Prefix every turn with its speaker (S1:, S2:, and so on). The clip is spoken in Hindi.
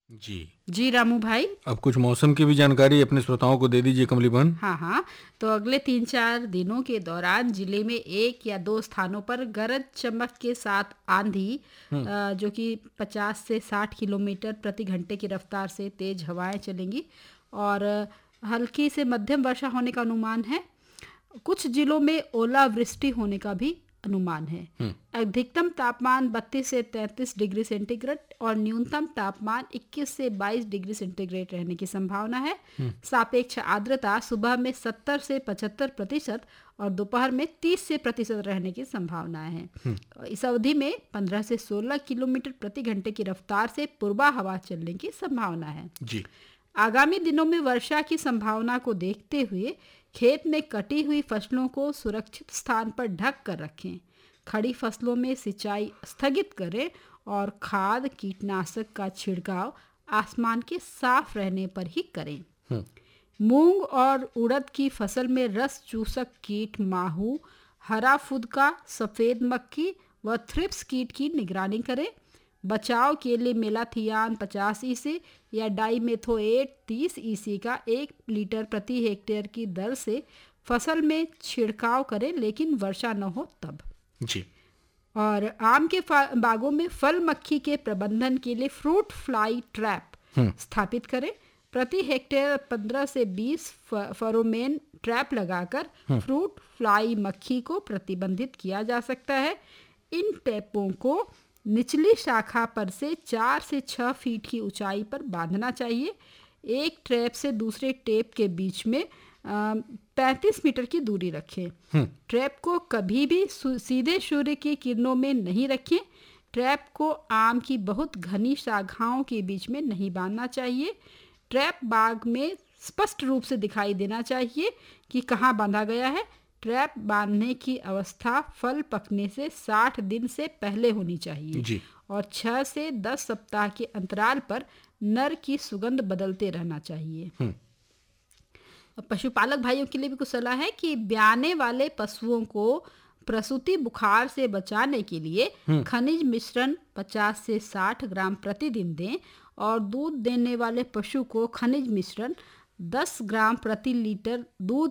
S1: जी।
S2: जी रामू भाई।
S1: अब कुछ मौसम की भी जानकारी अपने श्रोताओं को दे दीजिए कमली बहन।
S2: हाँ, तो अगले 3-4 दिनों के दौरान जिले में 1 या 2 स्थानों पर गरज चमक के साथ आंधी जो कि 50 से 60 किलोमीटर प्रति घंटे की रफ्तार से तेज हवाएं चलेंगी और हल्की से मध्यम वर्षा होने का अनुमान है। कुछ जिलों में ओलावृष्टि होने का भी अनुमान है। अधिकतम तापमान 32 से 33 डिग्री सेंटीग्रेड और न्यूनतम तापमान 21 से 22 डिग्री सेंटीग्रेड रहने की संभावना है। सापेक्ष आर्द्रता सुबह में 70 से 75% और दोपहर में 30 से प्रतिशत रहने की संभावना है। इस अवधि में 15 से 16 किलोमीटर प्रति घंटे की रफ्तार से पूर्वा हवा चलने की संभावना है।
S1: जी।
S2: आगामी दिनों में वर्षा की संभावना को देखते हुए खेत में कटी हुई फसलों को सुरक्षित स्थान पर ढक कर रखें। खड़ी फसलों में सिंचाई स्थगित करें और खाद कीटनाशक का छिड़काव आसमान के साफ रहने पर ही करें। मूंग और उड़द की फसल में रस चूसक कीट माहू, हरा फुदका, सफ़ेद मक्खी व थ्रिप्स कीट की निगरानी करें। बचाव के लिए मेलाथियान 50 ईसी या डाइमेथोएट 30 ईसी का 1 लीटर प्रति हेक्टेयर की दर से फसल में छिड़काव करें, लेकिन वर्षा न हो तब।
S1: जी।
S2: और आम के बागों में फल मक्खी के प्रबंधन के लिए फ्रूट फ्लाई ट्रैप स्थापित करें। प्रति हेक्टेयर 15 से 20 फेरोमोन ट्रैप लगाकर फ्रूट फ्लाई मक्खी को प्रतिबंधित किया जा सकता है। इन ट्रैपों को निचली शाखा पर से 4 से 6 फीट की ऊंचाई पर बांधना चाहिए। एक ट्रैप से दूसरे ट्रैप के बीच में 35 मीटर की दूरी रखें। ट्रैप को कभी भी सीधे सूर्य की किरणों में नहीं रखें। ट्रैप को आम की बहुत घनी शाखाओं के बीच में नहीं बांधना चाहिए। ट्रैप बाग में स्पष्ट रूप से दिखाई देना चाहिए कि कहाँ बांधा गया है। ट्रैप बांधने की अवस्था फल पकने से 60 दिन से पहले होनी चाहिए।
S1: जी।
S2: और 6 से 10 सप्ताह के अंतराल पर नर की सुगंध बदलते रहना चाहिए। पशुपालक भाइयों के लिए भी कुछ सलाह है कि ब्याने वाले पशुओं को प्रसूति बुखार से बचाने के लिए खनिज मिश्रण 50 से 60 ग्राम प्रतिदिन दें और दूध देने वाले पशु को खनिज मिश्रण 10 ग्राम प्रति लीटर दूध